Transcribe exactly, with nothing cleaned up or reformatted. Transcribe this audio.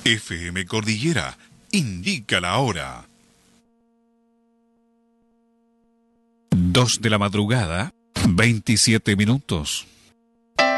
F M Cordillera indica la hora. Dos de la madrugada, veintisiete minutos.